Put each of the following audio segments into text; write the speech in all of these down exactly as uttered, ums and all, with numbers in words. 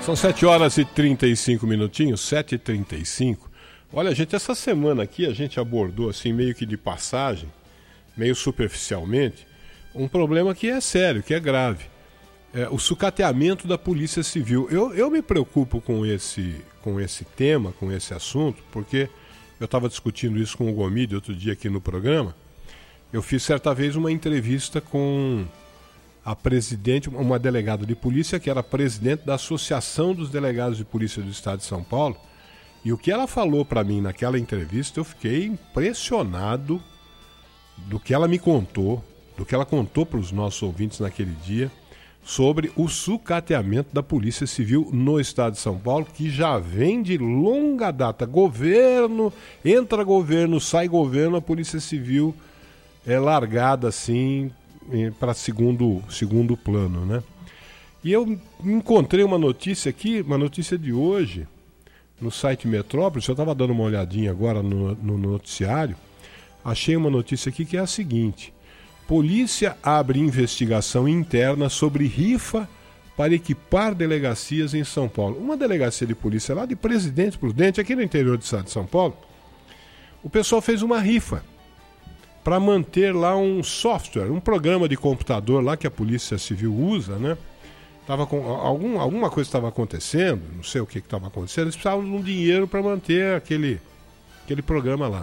São sete horas e trinta e cinco minutinhos, sete e trinta e cinco. Olha, gente, essa semana aqui a gente abordou, assim, meio que de passagem, meio superficialmente, um problema que é sério, que é grave. É, o sucateamento da Polícia Civil. Eu, eu me preocupo com esse, com esse tema, com esse assunto, porque eu estava discutindo isso com o Gomide outro dia aqui no programa. Eu fiz certa vez uma entrevista com a presidente, uma delegada de polícia que era presidente da Associação dos Delegados de Polícia do Estado de São Paulo. E o que ela falou para mim naquela entrevista, eu fiquei impressionado do que ela me contou, do que ela contou para os nossos ouvintes naquele dia, sobre o sucateamento da Polícia Civil no Estado de São Paulo, que já vem de longa data. Governo, entra governo, sai governo, a Polícia Civil é largada assim para segundo, segundo plano, né? E eu encontrei uma notícia aqui, uma notícia de hoje, no site Metrópolis. Eu estava dando uma olhadinha agora no, no noticiário, achei uma notícia aqui que é a seguinte: polícia abre investigação interna sobre rifa para equipar delegacias em São Paulo. Uma delegacia de polícia lá de Presidente Prudente, aqui no interior do estado de São Paulo, o pessoal fez uma rifa para manter lá um software, um programa de computador lá que a Polícia Civil usa, né? Tava com, algum, alguma coisa estava acontecendo, não sei o que estava acontecendo, eles precisavam de um dinheiro para manter aquele, aquele programa lá.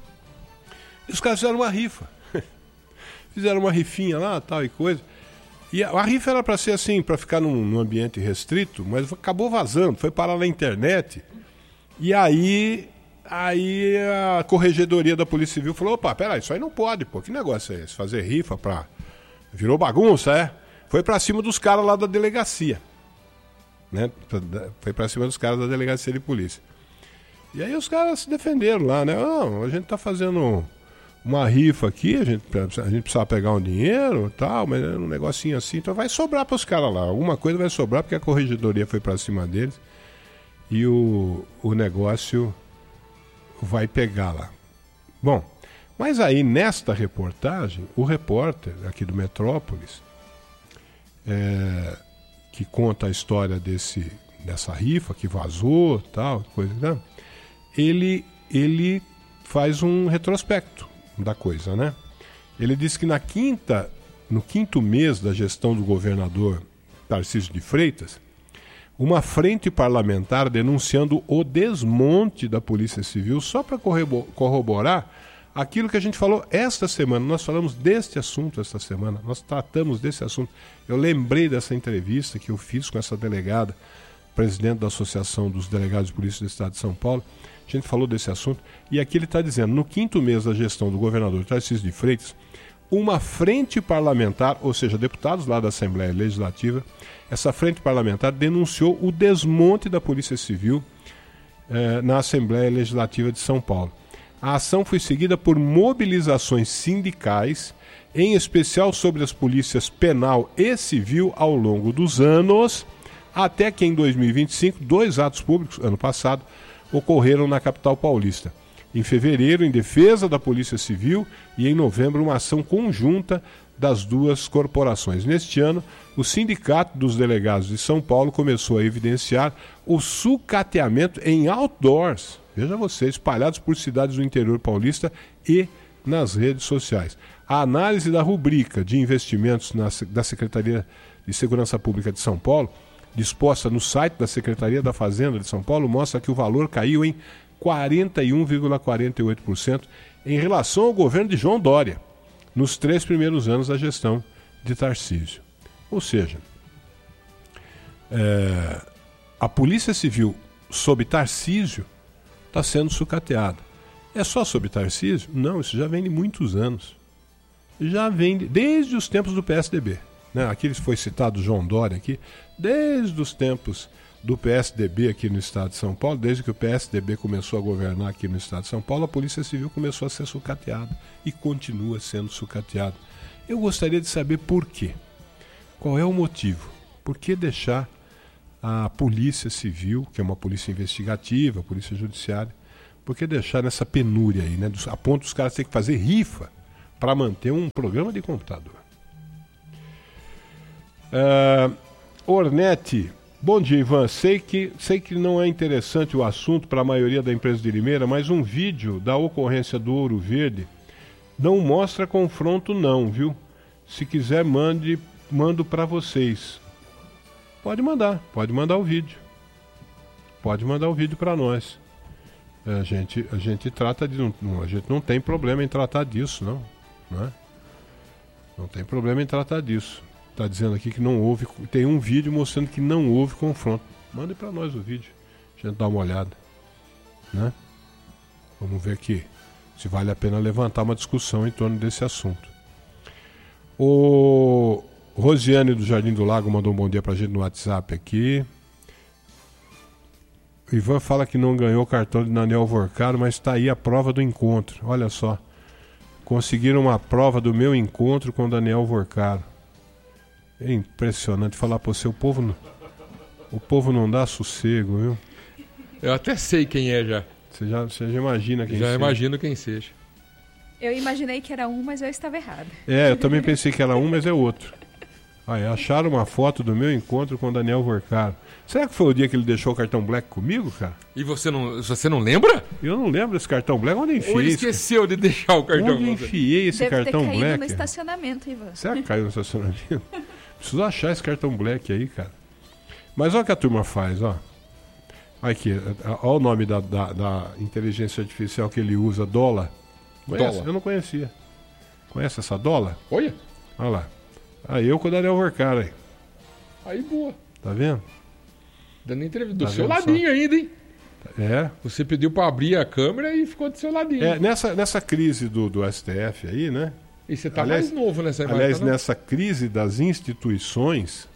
E os caras fizeram uma rifa. Fizeram uma rifinha lá, tal e coisa. E a, a rifa era para ser assim, para ficar num, num ambiente restrito, mas acabou vazando, foi parar na internet. E aí... Aí a corregedoria da Polícia Civil falou: opa, peraí, isso aí não pode, pô, que negócio é esse? Fazer rifa pra... Virou bagunça, é? Foi pra cima dos caras lá da delegacia, né? Foi pra cima dos caras da delegacia de polícia. E aí os caras se defenderam lá, né? Não, a gente tá fazendo uma rifa aqui, a gente, a gente precisa pegar um dinheiro e tal, mas é um negocinho assim, então vai sobrar pros caras lá. Alguma coisa vai sobrar porque a corregedoria foi pra cima deles e o, o negócio... vai pegar lá. Bom, mas aí nesta reportagem, o repórter aqui do Metrópolis, é, que conta a história desse, dessa rifa que vazou, tal, coisa, né? ele, ele faz um retrospecto da coisa, né? Ele diz que na quinta, no quinto mês da gestão do governador Tarcísio de Freitas, uma frente parlamentar denunciando o desmonte da Polícia Civil, só para corroborar aquilo que a gente falou esta semana. Nós falamos deste assunto esta semana, nós tratamos desse assunto. Eu lembrei dessa entrevista que eu fiz com essa delegada, presidente da Associação dos Delegados de Polícia do Estado de São Paulo. A gente falou desse assunto, e aqui ele está dizendo: no quinto mês da gestão do governador Tarcísio de Freitas, uma frente parlamentar, ou seja, deputados lá da Assembleia Legislativa, essa frente parlamentar denunciou o desmonte da Polícia Civil eh, na Assembleia Legislativa de São Paulo. A ação foi seguida por mobilizações sindicais, em especial sobre as polícias penal e civil ao longo dos anos, até que em dois mil e vinte e cinco, dois atos públicos, ano passado, ocorreram na capital paulista. Em fevereiro, em defesa da Polícia Civil, e em novembro, uma ação conjunta das duas corporações. Neste ano, o Sindicato dos Delegados de São Paulo começou a evidenciar o sucateamento em outdoors, veja você, espalhados por cidades do interior paulista e nas redes sociais. A análise da rubrica de investimentos na, da Secretaria de Segurança Pública de São Paulo, disposta no site da Secretaria da Fazenda de São Paulo, mostra que o valor caiu em quarenta e um vírgula quarenta e oito por cento em relação ao governo de João Dória, nos três primeiros anos da gestão de Tarcísio. Ou seja, é, a Polícia Civil sob Tarcísio está sendo sucateada. É só sob Tarcísio? Não, isso já vem de muitos anos. Já vem de, desde os tempos do P S D B. Né? Aqui foi citado João Dória aqui, desde os tempos do P S D B aqui no estado de São Paulo, desde que o P S D B começou a governar aqui no estado de São Paulo, a Polícia Civil começou a ser sucateada e continua sendo sucateada. Eu gostaria de saber por quê. Qual é o motivo? Por que deixar a Polícia Civil, que é uma polícia investigativa, a Polícia Judiciária, por que deixar nessa penúria aí, né? A ponto dos caras terem que fazer rifa para manter um programa de computador. Uh, Ornetti Bom dia, Ivan. Sei que, sei que não é interessante o assunto para a maioria da empresa de Limeira, mas um vídeo da ocorrência do Ouro Verde não mostra confronto não, viu? Se quiser, mande, mando para vocês. Pode mandar, pode mandar o vídeo. Pode mandar o vídeo para nós. A gente, a gente trata de... Não, a gente não tem problema em tratar disso, não. Não é? Não tem problema em tratar disso. Está dizendo aqui que não houve... Tem um vídeo mostrando que não houve confronto. Mande para nós o vídeo. A gente dá uma olhada. Né? Vamos ver aqui se vale a pena levantar uma discussão em torno desse assunto. O Rosiane do Jardim do Lago mandou um bom dia para a gente no WhatsApp aqui. O Ivan fala que não ganhou o cartão de Daniel Vorcaro, mas está aí a prova do encontro. Olha só. Conseguiram uma prova do meu encontro com o Daniel Vorcaro. É impressionante falar para você, o povo não, o povo não dá sossego, viu? Eu até sei quem é já. Você já, você já imagina quem já seja. imagino quem seja. Eu imaginei que era um, mas eu estava errado. É, eu também pensei que era um, mas é outro. Aí, acharam uma foto do meu encontro com o Daniel Vorcaro. Será que foi o dia que ele deixou o cartão Black comigo, cara? E você não, você não lembra? Eu não lembro desse cartão Black. Onde enfiei? Ou ele esqueceu de deixar o cartão Onde enfiei esse Deve cartão ter caído Black? no estacionamento, Ivan. Será que caiu no estacionamento? Preciso achar esse cartão Black aí, cara. Mas olha o que a turma faz, ó. Aqui, olha o nome da, da, da inteligência artificial que ele usa, Dola. Conhece? Dola. Eu não conhecia. Conhece essa Dola? Olha. Olha lá. Aí eu com o Daniel Vorcaro aí. Aí, boa. Tá vendo? Dando entrevista. Do Tá seu vendo ladinho só? ainda, hein? É. Você pediu pra abrir a câmera e ficou do seu ladinho. É, nessa, nessa crise do, do S T F aí, né? E você tá aliás, mais novo nessa imagem. Aliás, tá, não? nessa crise das instituições...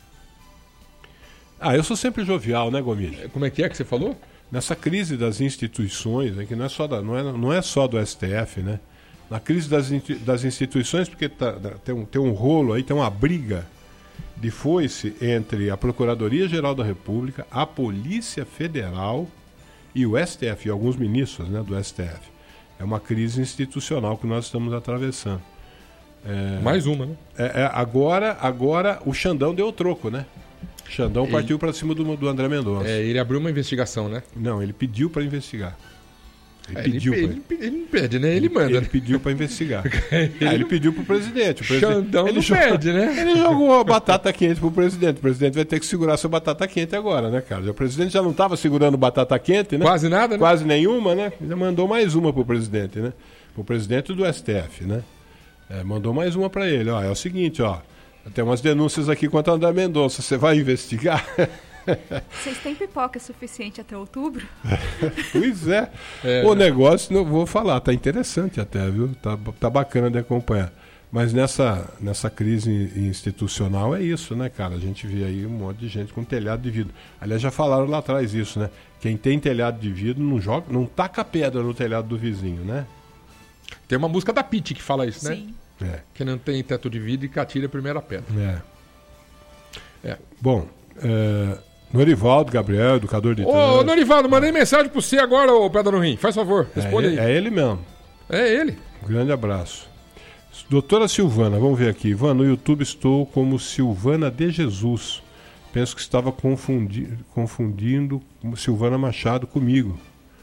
Ah, eu sou sempre jovial, né, Gomide? Como é que é que você falou? Nessa crise das instituições, né, que não é, só da, não, é, não é só do S T F, né? Na crise das, das instituições, porque tá, tem, um, tem um rolo aí, tem uma briga de foice entre a Procuradoria-Geral da República, a Polícia Federal e o S T F, e alguns ministros, né, do S T F. É uma crise institucional que nós estamos atravessando. É, Mais uma, né? É, é, agora, agora o Xandão deu o troco, né? Xandão Ele... partiu para cima do, do André Mendonça. É, ele abriu uma investigação, né? Não, ele pediu para investigar. Ele É, pediu ele, pra... ele, ele não pede, né? Ele manda. Ele né? pediu para investigar. Aí ele pediu pro presidente. O presidente... Xandão ele não jogou... pede, né? Ele jogou a batata quente pro presidente. O presidente vai ter que segurar sua batata quente agora, né, cara? O presidente já não estava segurando batata quente, né? Quase nada, né? Quase nenhuma, né? Ele mandou mais uma pro presidente, né? Pro presidente do S T F, né? É, mandou mais uma para ele. Ó, é o seguinte, ó. Tem umas denúncias aqui contra o André Mendonça. Você vai investigar? Vocês têm pipoca suficiente até outubro? Pois é. É, o né? negócio, não vou falar, tá interessante até, viu? Tá, tá bacana de acompanhar. Mas nessa, nessa crise institucional é isso, né, cara? A gente vê aí um monte de gente com telhado de vidro. Aliás, já falaram lá atrás isso, né? Quem tem telhado de vidro não joga, não taca pedra no telhado do vizinho, né? Tem uma música da Pitty que fala isso, né? Sim. É. Que não tem teto de vidro e que atira a primeira pedra. É. É. Bom, é, Norivaldo Gabriel, educador de Ô, trânsito. Norivaldo, mandei mensagem pro você agora, ô Pedra no Rim. Faz favor, responde é, aí. É ele mesmo. É ele. Um grande abraço. Doutora Silvana, vamos ver aqui. Ivan, no YouTube estou como Silvana de Jesus. Penso que estava confundi confundindo Silvana Machado comigo.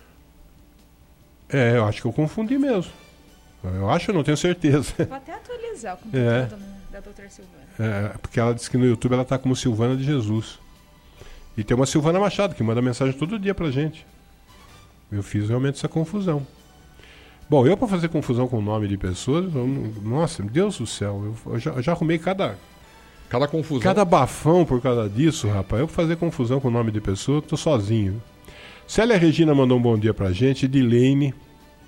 É, eu acho que eu confundi mesmo. Eu acho, eu não tenho certeza. Vou até atualizar o conteúdo É. da doutora Silvana. É, porque ela disse que no YouTube ela está como Silvana de Jesus. E tem uma Silvana Machado que manda mensagem todo dia pra gente. Eu fiz realmente essa confusão. Bom, eu para fazer confusão com o nome de pessoas, eu não- nossa, Deus do céu, eu, eu já, eu já arrumei cada, Cada confusão. cada bafão por causa disso, rapaz. Eu pra fazer confusão com o nome de pessoa, eu tô sozinho. Célia Regina mandou um bom dia pra gente. Edilene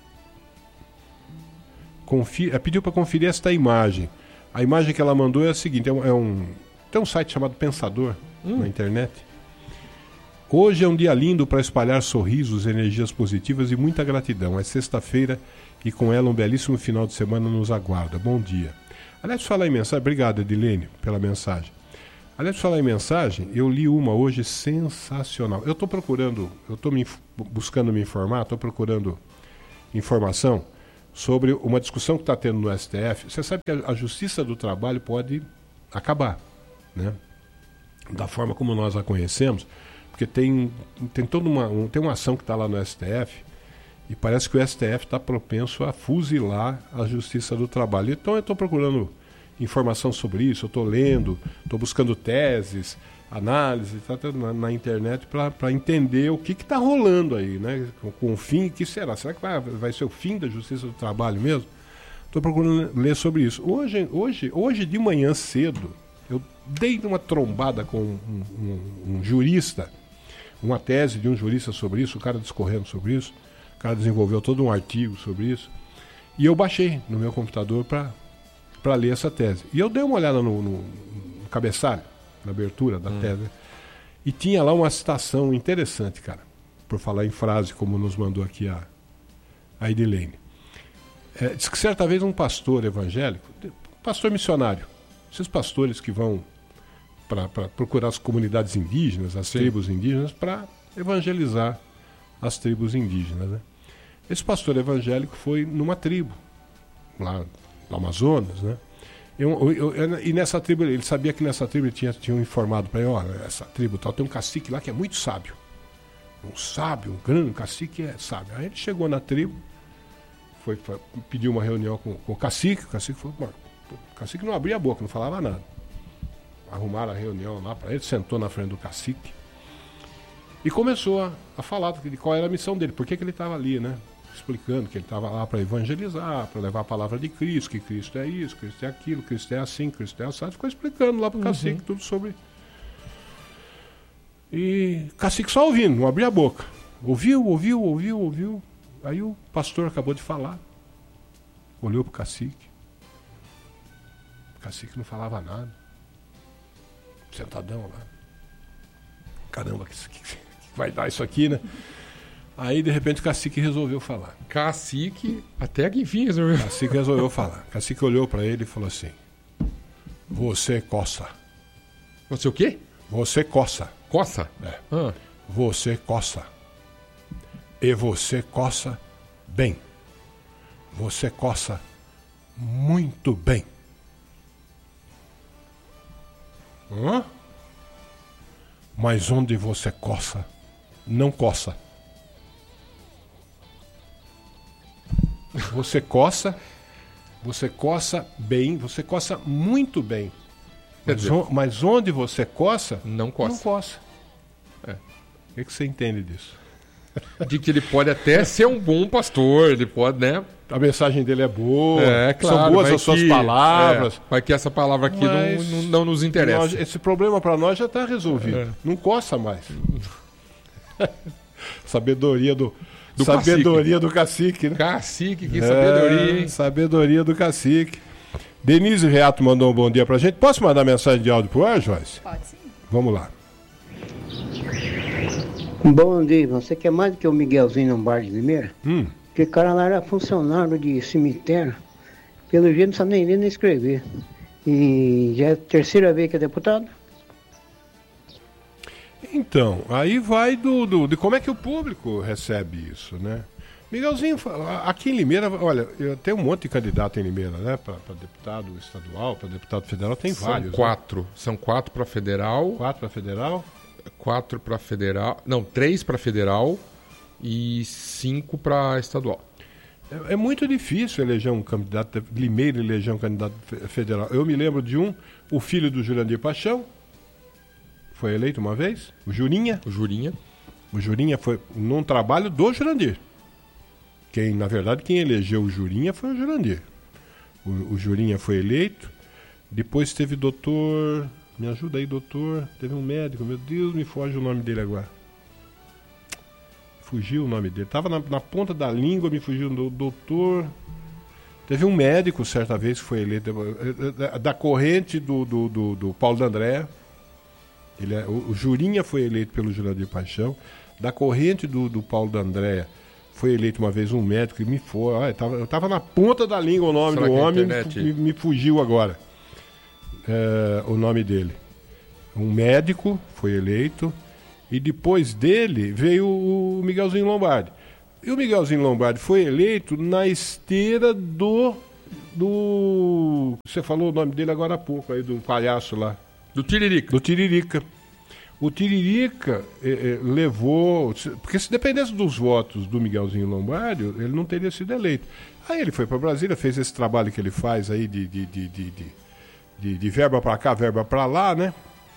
confi- eh, pediu para conferir esta imagem. A imagem que ela mandou é a seguinte: é um, é um- tem um site chamado Pensador Hum. na internet. Hoje é um dia lindo para espalhar sorrisos, energias positivas e muita gratidão. É sexta-feira e com ela um belíssimo final de semana nos aguarda. Bom dia. Aliás, falar em mensagem, obrigado, Edilene, pela mensagem. Aliás, falar em mensagem, eu li uma hoje sensacional. Eu estou procurando, eu estou me inf- buscando me informar, estou procurando informação sobre uma discussão que está tendo no S T F. Você sabe que a, a Justiça do Trabalho pode acabar, né? da forma como nós a conhecemos, porque tem, tem toda uma, um, tem uma ação que está lá no S T F, e parece que o S T F está propenso a fuzilar a Justiça do Trabalho. Então eu estou procurando informação sobre isso, eu estou lendo, estou buscando teses, análise tá, na, na internet para entender o que está rolando aí, né? Com, com o fim, o que será? Será que vai, vai ser o fim da Justiça do Trabalho mesmo? Estou procurando ler sobre isso. Hoje, hoje, hoje de manhã cedo, eu dei uma trombada com um, um, um jurista, uma tese de um jurista sobre isso, o cara discorrendo sobre isso, o cara desenvolveu todo um artigo sobre isso, e eu baixei no meu computador para ler essa tese. E eu dei uma olhada no, no, no cabeçalho, na abertura da hum. tese, e tinha lá uma citação interessante, cara, por falar em frase, como nos mandou aqui a, a Edilene. É, diz que certa vez um pastor evangélico, pastor missionário, esses pastores que vão para procurar as comunidades indígenas, as Sim. tribos indígenas, para evangelizar as tribos indígenas, né? Esse pastor evangélico foi numa tribo, lá no Amazonas, né? Eu, eu, eu, e nessa tribo, ele sabia que nessa tribo ele tinha, tinham informado para ele, olha, essa tribo tal, tem um cacique lá que é muito sábio. Um sábio, um grande um cacique é sábio. Aí ele chegou na tribo, foi, foi, pediu uma reunião com, com o cacique, o cacique falou, mano, o cacique não abria a boca, não falava nada. Arrumaram a reunião lá para ele, sentou na frente do cacique e começou a, a falar de qual era a missão dele, por que que ele estava ali, né? Explicando que ele estava lá para evangelizar, para levar a palavra de Cristo, que Cristo é isso, Cristo é aquilo, Cristo é assim, Cristo é assado. Ficou explicando lá para o uhum. cacique tudo sobre... E o cacique só ouvindo, não abria a boca. Ouviu, ouviu, ouviu, ouviu. Aí o pastor acabou de falar, olhou para o cacique. O cacique não falava nada. Sentadão lá. Caramba, que, que, que vai dar isso aqui, né? Aí, de repente, o cacique resolveu falar. Cacique, até que enfim resolveu. O cacique resolveu falar. O cacique olhou para ele e falou assim: você coça. Você o quê? Você coça. Coça? É. Ah. Você coça. E você coça bem. Você coça muito bem. Hã? Mas onde você coça, não coça. Você coça, você coça bem, você coça muito bem. Mas, dizer, on, mas onde você coça, não coça. Não coça. É. O que, que você entende disso? De que ele pode até ser um bom pastor, ele pode, né? A mensagem dele é boa, é, claro, são boas as suas que, palavras. É, mas que essa palavra aqui não, não, não nos interessa. Nós, esse problema para nós já está resolvido. É. Não coça mais. Sabedoria do, do sabedoria cacique. do cacique, né? Cacique, que sabedoria, é, hein? Sabedoria do cacique. Denise Reato mandou um bom dia pra gente. Posso mandar mensagem de áudio pro ar, Joyce? Pode sim. Vamos lá. Bom dia, você quer mais do que o Miguelzinho Lombardi de Limeira? Hum. Porque o cara lá era funcionário de cemitério, pelo jeito não sabe nem ler nem escrever. E já é a terceira vez que é deputado? Então, aí vai do, do, de como é que o público recebe isso, né? Miguelzinho, aqui em Limeira, olha, tem um monte de candidato em Limeira, né? Para deputado estadual, para deputado federal, tem são vários. Quatro. Né? São quatro para federal. Quatro para federal? Quatro para federal. Não, três para federal e cinco para estadual. É, é muito difícil eleger um candidato, Limeira eleger um candidato federal. Eu me lembro de um, o filho do Jurandir Paixão, foi eleito uma vez, o Jurinha. O Jurinha. O Jurinha foi num trabalho do Jurandir. Quem, na verdade, quem elegeu o Jurinha foi o Jurandir. O, o Jurinha foi eleito. Depois teve doutor... Me ajuda aí, doutor. Teve um médico, meu Deus, me foge o nome dele agora. Fugiu o nome dele. Estava na, na ponta da língua, me fugiu o doutor. Teve um médico, certa vez, que foi eleito da, da corrente do, do, do, do Paulo D'Andrea. Ele é, o, o Jurinha foi eleito pelo Jurandir Paixão. Da corrente do, do Paulo D'Andrea foi eleito uma vez um médico e me foi. Olha, eu estava na ponta da língua o nome Será do homem e me, me fugiu agora. É, o nome dele. Um médico foi eleito e depois dele veio o Miguelzinho Lombardi. E o Miguelzinho Lombardi foi eleito na esteira do... do você falou o nome dele agora há pouco, aí do palhaço lá. Do Tiririca. Do Tiririca. O Tiririca eh, eh, levou... Porque se dependesse dos votos do Miguelzinho Lombardi, ele não teria sido eleito. Aí ele foi para Brasília, fez esse trabalho que ele faz aí de, de, de, de, de, de, de verba para cá, verba para lá, né?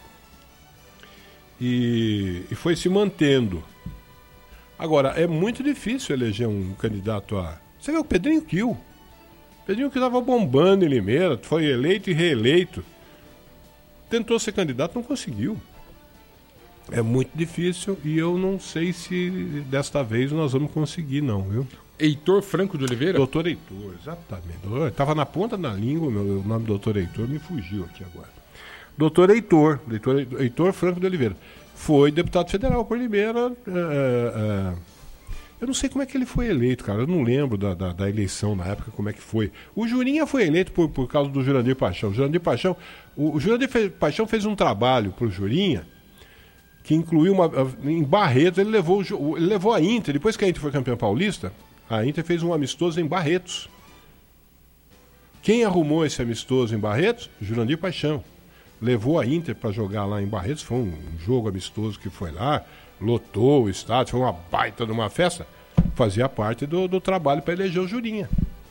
E, e foi se mantendo. Agora, é muito difícil eleger um candidato a... Você vê o Pedrinho Kiel. Pedrinho Kiel estava bombando em Limeira, foi eleito e reeleito. Tentou ser candidato, não conseguiu. É muito difícil e eu não sei se desta vez nós vamos conseguir, não, viu? Heitor Franco de Oliveira? Doutor Heitor, exatamente. Estava na ponta da língua, meu, o nome do doutor Heitor me fugiu aqui agora. Doutor Heitor, doutor Heitor Franco de Oliveira. Foi deputado federal por Limeira. É, é, eu não sei como é que ele foi eleito, cara. Eu não lembro da, da, da eleição na época, como é que foi. O Jurinha foi eleito por, por causa do Jurandir Paixão. O Jurandir Paixão, o, o Jurandir fez, Paixão fez um trabalho para o Jurinha que incluiu uma... Em Barretos, ele levou, ele levou a Inter. Depois que a Inter foi campeã paulista, a Inter fez um amistoso em Barretos. Quem arrumou esse amistoso em Barretos? Jurandir Paixão. Levou a Inter para jogar lá em Barretos. Foi um jogo amistoso que foi lá, lotou o estádio, foi uma baita de uma festa. Fazia parte do, do trabalho para eleger o Jurinha.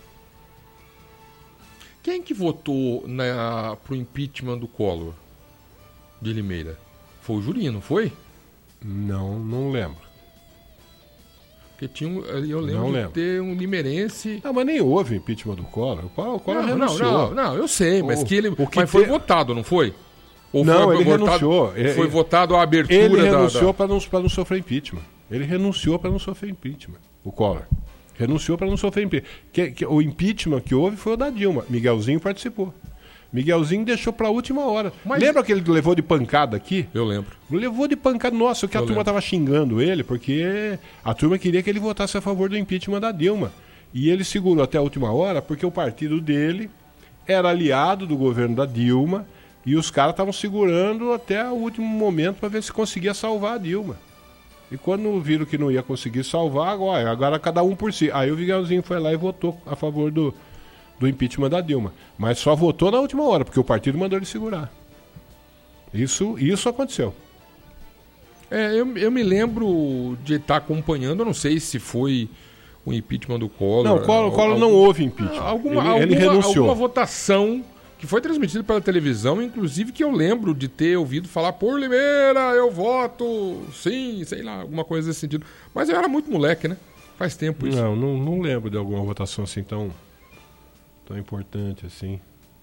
Quem que votou na, pro impeachment do Collor de Limeira? Foi o Jurinha, não foi? Não, não lembro. Porque tinha um, eu lembro Não de lembro. ter um limeirense... Ah, mas nem houve impeachment do Collor. O Collor, o Collor Não, não, renunciou. não, não, eu sei, mas O- que ele o que mas foi te- votado, não foi? Ou Não, foi ele votado, renunciou. Ele- Foi ele- votado a abertura Ele da... renunciou da... para não, pra não sofrer impeachment. Ele renunciou para não sofrer impeachment, o Collor. Renunciou para não sofrer impeachment. Que, que, o impeachment que houve foi o da Dilma. Miguelzinho participou. Miguelzinho deixou para a última hora. Mas- Lembra que ele levou de pancada aqui? Eu lembro. Levou de pancada. Nossa, que a Eu turma lembro. estava xingando ele, porque a turma queria que ele votasse a favor do impeachment da Dilma. E ele segurou até a última hora, porque o partido dele era aliado do governo da Dilma, e os caras estavam segurando até o último momento para ver se conseguia salvar a Dilma. E quando viram que não ia conseguir salvar, agora, agora cada um por si. Aí o Miguelzinho foi lá e votou a favor do, do impeachment da Dilma. Mas só votou na última hora, porque o partido mandou ele segurar. Isso, isso aconteceu. É, eu, eu me lembro de estar acompanhando, eu não sei se foi o impeachment do Collor. Não, o Collor, o Collor algum- não houve impeachment. Alguma, ele, ele alguma, renunciou. alguma votação que foi transmitida pela televisão, inclusive que eu lembro de ter ouvido falar por Limeira, eu voto, sim, sei lá, alguma coisa desse sentido. Mas eu era muito moleque, né? Faz tempo isso. Não, não, não lembro de alguma votação assim tão, tão importante assim.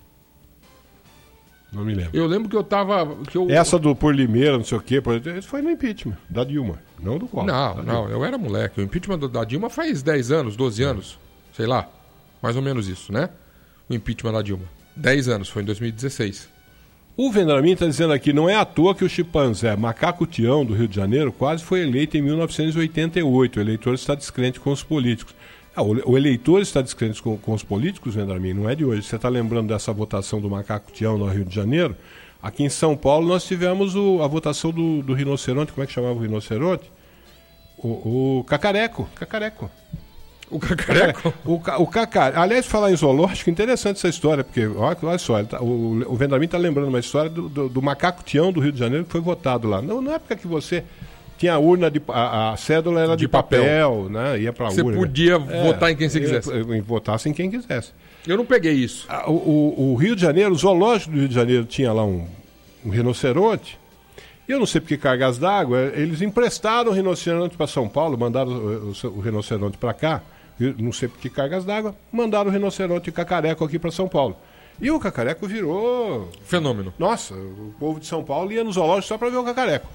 Não me lembro. Eu lembro que eu tava... Que eu... Essa do por Limeira, não sei o quê, por- isso foi no impeachment da Dilma, não do Collor. Não, da não, Dilma. eu era moleque. O impeachment do- da Dilma faz dez anos, doze anos, sei lá. Mais ou menos isso, né? O impeachment da Dilma. dez anos, foi em dois mil e dezesseis. O Vendramin está dizendo aqui, não é à toa que o chimpanzé Macaco Tião, do Rio de Janeiro, quase foi eleito em mil novecentos e oitenta e oito. O eleitor está descrente com os políticos. Ah, o, o eleitor está descrente com, com os políticos, Vendramin, não é de hoje. Você está lembrando dessa votação do Macaco Tião no Rio de Janeiro? Aqui em São Paulo nós tivemos o, a votação do, do rinoceronte, como é que chamava o rinoceronte? O, o Cacareco, Cacareco. O Cacareco? O, ca- o Cacareco. Aliás, falar em zoológico, interessante essa história, porque, olha, olha só, ele tá- o, o Vendramin está lembrando uma história do, do, do Macaco Tião do Rio de Janeiro que foi votado lá. Não, na época que você tinha a urna, de, a, a cédula era de, De papel. papel, né? Ia pra Você urna. podia votar em quem você ia- quisesse. ia- Votasse em quem quisesse. Eu não peguei isso. Ah, O, o, o Rio de Janeiro, o zoológico do Rio de Janeiro tinha lá um, um rinoceronte. E eu não sei por que cargas d'água, eles emprestaram o rinoceronte para São Paulo, mandaram o, o, o rinoceronte para cá. Eu não sei por que cargas d'água, mandaram o rinoceronte cacareco aqui para São Paulo. E o cacareco virou. Fenômeno. Nossa, o povo de São Paulo ia no zoológico só para ver o cacareco.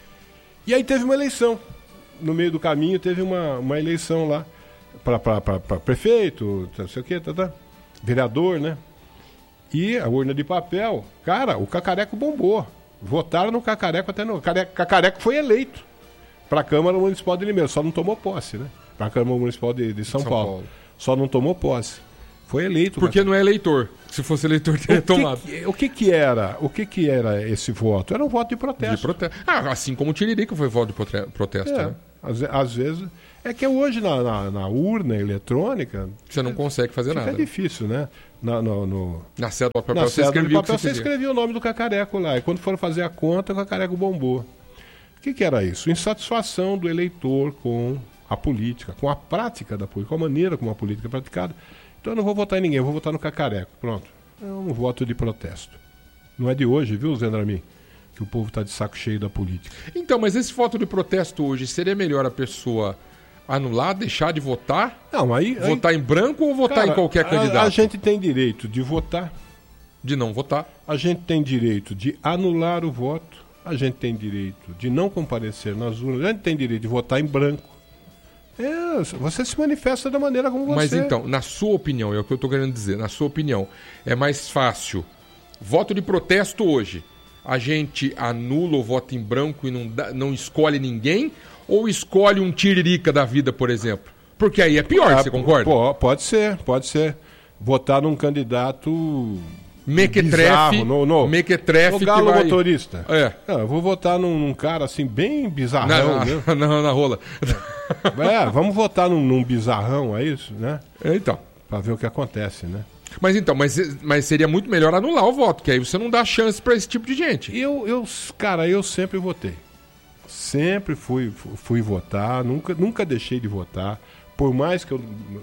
E aí teve uma eleição. No meio do caminho teve uma, uma eleição lá para prefeito, não sei o quê, tá, tá, vereador, né? E a urna de papel, cara, o cacareco bombou. Votaram no cacareco até no. Cacareco, cacareco foi eleito para a Câmara Municipal de Limeira, só não tomou posse, né? Para a Câmara Municipal de, de São, São Paulo. Paulo. Só não tomou posse. Foi eleito. Porque não é eleitor. Se fosse eleitor, teria o que, tomado. que- o que que era? O que que era esse voto? Era um voto de protesto. De protesto. Ah, assim como o Tiririca foi voto de prote- protesto, É, né? às, ve- às vezes. É que hoje na, na, na urna eletrônica Você não consegue fazer fica nada. né? difícil, né? Na, no, no, Na cédula de papel na você cédula de escrevia o que papel você você queria. escrevia o nome do cacareco lá. E quando foram fazer a conta, o cacareco bombou. O que, que era isso? Insatisfação do eleitor com a política, com a prática da política, com a maneira como a política é praticada. Então eu não vou votar em ninguém, eu vou votar no Cacareco. Pronto. É um voto de protesto. Não é de hoje, viu, Zé Andramin? Que o povo está de saco cheio da política. Então, mas esse voto de protesto hoje, seria melhor a pessoa anular, deixar de votar? Não, aí... Votar aí, em branco ou votar cara, em qualquer a, candidato? A gente tem direito de votar. De não votar. A gente tem direito de anular o voto. A gente tem direito de não comparecer nas urnas. A gente tem direito de votar em branco. É, você se manifesta da maneira como você... Mas então, na sua opinião, é o que eu estou querendo dizer, na sua opinião, é mais fácil voto de protesto hoje, a gente anula o voto em branco e não, dá, não escolhe ninguém, ou escolhe um tiririca da vida, por exemplo? Porque aí é pior, ah, você concorda? Pô, pode ser, pode ser. Votar num candidato... Mequetrefe, no, no, mequetrefe no galo que vai... motorista. É. Não, eu vou votar num, num cara assim, bem bizarrão. Na, né? na, na, na rola. É, vamos votar num, num bizarrão, é isso, né? É, então. Pra ver o que acontece, né? Mas então, mas, mas seria muito melhor anular o voto, que aí você não dá chance pra esse tipo de gente. Eu, eu cara, eu sempre votei. Sempre fui, fui votar, nunca, nunca deixei de votar. Por mais que eu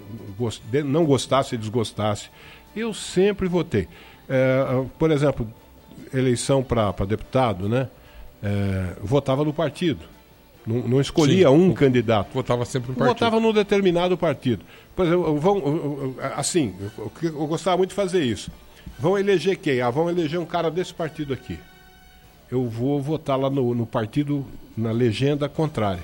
não gostasse e desgostasse, eu sempre votei. É, por exemplo, eleição para deputado, né? É, votava no partido. Não, não escolhia Sim, um candidato. Votava sempre no partido. Votava num determinado partido. Por exemplo, vão, assim, eu, eu gostava muito de fazer isso. Vão eleger quem? Ah, vão eleger um cara desse partido aqui. Eu vou votar lá no, no partido, na legenda contrária.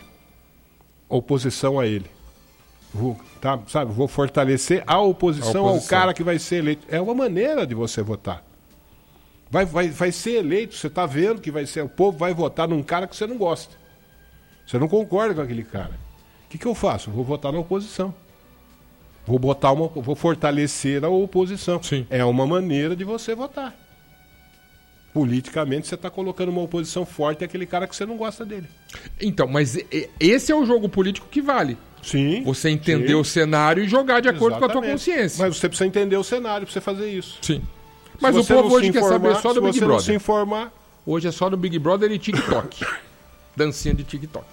Oposição a ele. Vou, tá, sabe, vou fortalecer a oposição, a oposição ao cara que vai ser eleito. É uma maneira de você votar. Vai, vai, vai ser eleito, você está vendo que vai ser, o povo vai votar num cara que você não gosta. Você não concorda com aquele cara. O que, que eu faço? Eu vou votar na oposição. Vou botar uma, vou fortalecer a oposição. Sim. É uma maneira de você votar. Politicamente você está colocando uma oposição forte àquele cara que você não gosta dele. Então, mas esse é o jogo político que vale. Sim. Você entender sim. o cenário e jogar de acordo Exatamente. com a tua consciência. Mas você precisa entender o cenário para você fazer isso. Sim. Mas o povo hoje informar, quer saber só do Big se você Brother. Não se informar... Hoje é só do Big Brother e TikTok. Dancinha de TikTok.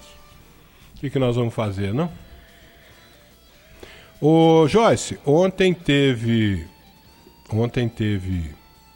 O que, que nós vamos fazer, não? Ô, Joyce, ontem teve... Ontem teve...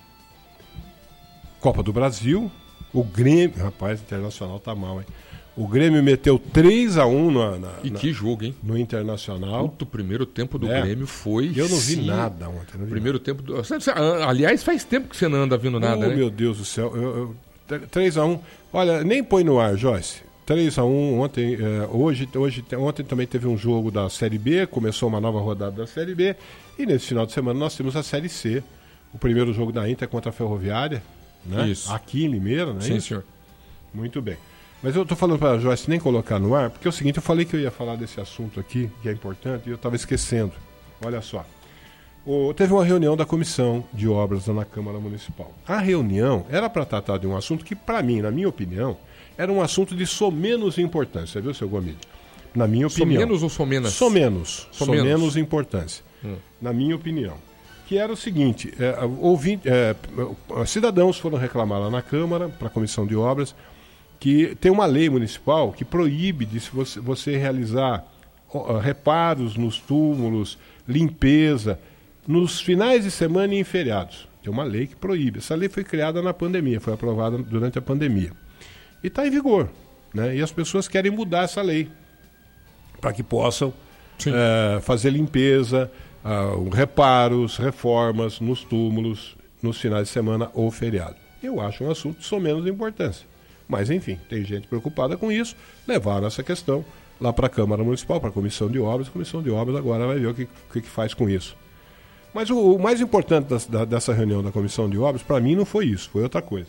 Copa do Brasil. O Grêmio... Rapaz, o Internacional tá mal, hein? O Grêmio meteu três a um na, na, e que jogo, hein? No Internacional. Puto, o primeiro tempo do é. Grêmio foi... Eu não vi sim. nada ontem. Não vi primeiro nada. tempo... Do... Aliás, faz tempo que você não anda vendo nada, oh, né? Meu Deus do céu. Eu, eu... três a um. Olha, nem põe no ar, Joyce. três a um ontem. É, hoje, hoje, ontem também teve um jogo da Série B. Começou uma nova rodada da Série B. E nesse final de semana nós temos a Série C. O primeiro jogo da Inter contra a Ferroviária. Né? Isso. Aqui em Limeira, né? Sim, isso? senhor. Muito bem. Mas eu estou falando para a Joyce nem colocar no ar, porque é o seguinte, eu falei que eu ia falar desse assunto aqui, que é importante, e eu estava esquecendo. Olha só. O, teve uma reunião da Comissão de Obras na Câmara Municipal. A reunião era para tratar de um assunto que, para mim, na minha opinião, era um assunto de somenos importância, viu, seu Gomide? Na minha opinião. Somenos ou somenas? Somenos. Somenos. Somenos importância. Hum. Na minha opinião. Que era o seguinte, é, ouvi, é, cidadãos foram reclamar lá na Câmara, para a Comissão de Obras, que tem uma lei municipal que proíbe de você, você realizar ó, reparos nos túmulos, limpeza, nos finais de semana e em feriados. Tem uma lei que proíbe. Essa lei foi criada na pandemia, foi aprovada durante a pandemia. E está em vigor. Né? E as pessoas querem mudar essa lei para que possam é, fazer limpeza, uh, reparos, reformas nos túmulos, nos finais de semana ou feriado. Eu acho um assunto de somenos importância. Mas, enfim, tem gente preocupada com isso, levaram essa questão lá para a Câmara Municipal, para a Comissão de Obras. A Comissão de Obras agora vai ver o que, o que faz com isso. Mas o, o mais importante das, da, dessa reunião da Comissão de Obras, para mim, não foi isso, foi outra coisa.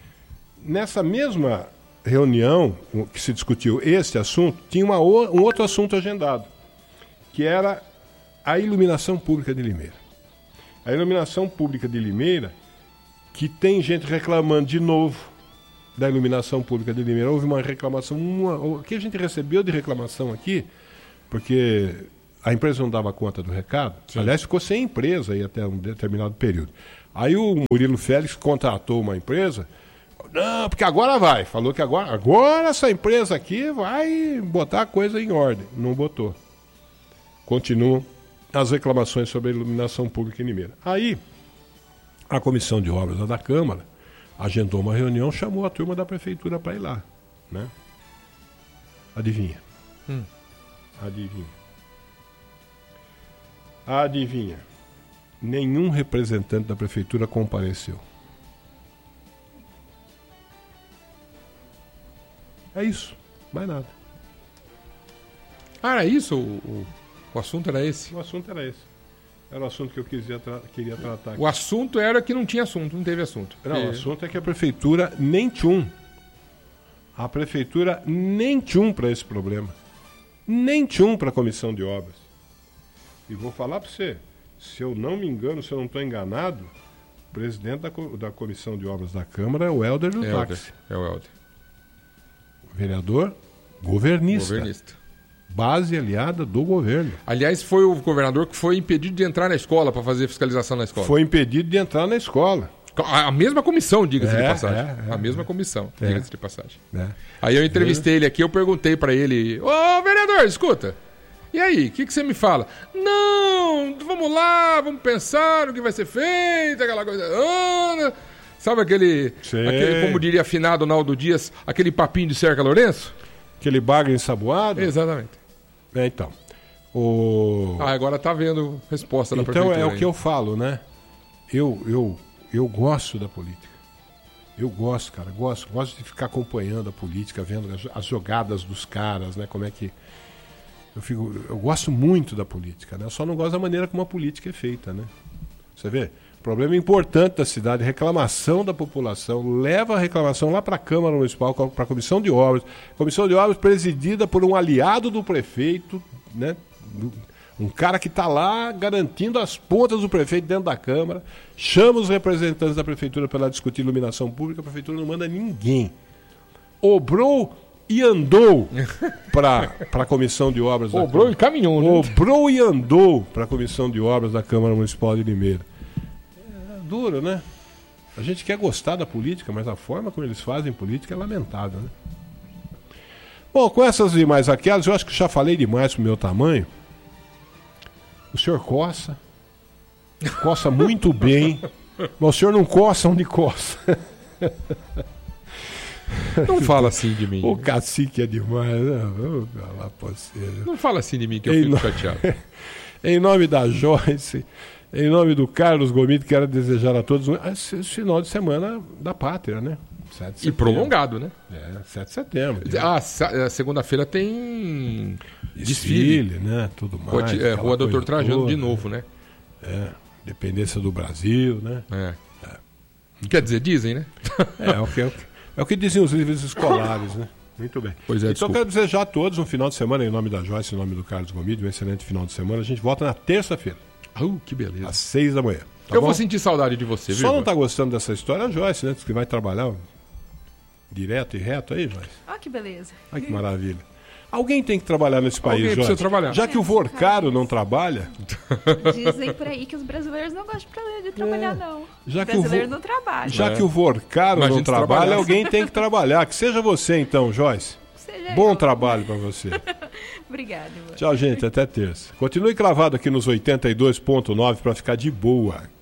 Nessa mesma reunião que se discutiu esse assunto, tinha uma, um outro assunto agendado, que era a iluminação pública de Limeira. A iluminação pública de Limeira, que tem gente reclamando de novo da iluminação pública de Limeira. Houve uma reclamação, uma, o que a gente recebeu de reclamação aqui, porque a empresa não dava conta do recado. Sim. Aliás, ficou sem empresa aí até um determinado período. Aí o Murilo Félix contratou uma empresa Não, porque agora vai. Falou que agora, agora essa empresa aqui vai botar a coisa em ordem. Não botou. Continuam as reclamações sobre a iluminação pública em Limeira. Aí, a Comissão de Obras da Câmara agendou uma reunião, chamou a turma da Prefeitura para ir lá. Né? Adivinha? Hum. Adivinha? Adivinha? Nenhum representante da Prefeitura compareceu. É isso, mais nada. Ah, era isso? O, o, o assunto era esse? O assunto era esse. Era o assunto que eu quisia tra- queria tratar aqui. O assunto era que não tinha assunto, não teve assunto. Não, E- o assunto é que a Prefeitura nem tchum. A Prefeitura nem tchum para esse problema. Nem tchum para a Comissão de Obras. E vou falar para você, se eu não me engano, se eu não estou enganado, o presidente da, co- da Comissão de Obras da Câmara é o Helder do É o Helder. Táxi. É o Helder. Vereador governista. Governista. Base aliada do governo. Aliás, foi o governador que foi impedido de entrar na escola para fazer fiscalização na escola. Foi impedido de entrar na escola. A a mesma comissão, diga-se É, de passagem. é, é, a mesma comissão, é. diga-se de passagem. Né? Aí eu entrevistei ele aqui, eu perguntei pra ele: Ô vereador, escuta, e aí, o que, que você me fala? Não, vamos lá, vamos pensar no que vai ser feito, aquela coisa. Ah, sabe aquele, Sei. aquele, como diria afinado Naldo Dias, aquele papinho de Cerca Lourenço? Aquele bagre ensaboado. Exatamente. É, então. O... Ah, agora tá vendo resposta da Então prefeitura. é o aí. que eu falo, né? Eu, eu, eu gosto da política. Eu gosto, cara. Gosto, gosto de ficar acompanhando a política, vendo as, as jogadas dos caras, né? Como é que. Eu, fico, eu gosto muito da política, né? Eu só não gosto da maneira como a política é feita, né? Você vê? Problema importante da cidade, reclamação da população, leva a reclamação lá para a Câmara Municipal, para a Comissão de Obras. Comissão de Obras presidida por um aliado do prefeito, né? Um cara que está lá garantindo as pontas do prefeito dentro da Câmara, chama os representantes da Prefeitura para lá discutir iluminação pública, a Prefeitura não manda ninguém. Obrou e andou para a Comissão de Obras da Obrou Câmara. e caminhou, né? Obrou e andou para a Comissão de Obras da Câmara Municipal de Limeira. É duro, né? A gente quer gostar da política, mas a forma como eles fazem política é lamentável, né? Bom, com essas e mais aquelas, eu acho que já falei demais pro meu tamanho. O senhor coça. Coça muito bem. Mas o senhor não coça onde coça. Não fala assim de mim. O cacique é demais, né? Vamos falar pra você. Não fala assim de mim que eu Ei, fico não. chateado. Em nome da Joyce, em nome do Carlos Gomide, quero desejar a todos um esse final de semana da pátria, né? sete de E setembro. prolongado, né? É, sete de setembro. dia. Ah, sa- segunda-feira tem Desfile, desfile. né? Tudo mais. Rua, de- é, aquela Rua Doutor coisa Trajano toda. de novo, né? É, Independência do Brasil, né? É. Quer dizer, dizem, né? É, é o que, é o que, é o que dizem os livros escolares, né? Muito bem. Pois é, Então desculpa. quero desejar a todos um final de semana, em nome da Joyce, em nome do Carlos Gomide, um excelente final de semana. A gente volta na terça-feira, Uh, que beleza. às seis da manhã. Tá eu bom? vou sentir saudade de você, viu? Só não Igor? tá gostando dessa história a Joyce, né? Diz que vai trabalhar direto e reto aí, Joyce. Ó, que beleza. Ai, que maravilha. Alguém tem que trabalhar nesse país, Alguém Joyce. precisa trabalhar. Já que o Vorcaro não trabalha, Dizem por aí que os brasileiros não gostam de É. trabalhar, não. já O que o, brasileiro Vo- não trabalha. já É. que o Vorcaro Imagina não se trabalha, trabalhasse. alguém tem que trabalhar. Que seja você então, Joyce. Seja Bom eu. trabalho pra você. Obrigada, Ivan. Tchau, gente. Até terça. Continue cravado aqui nos oitenta e dois ponto nove para ficar de boa.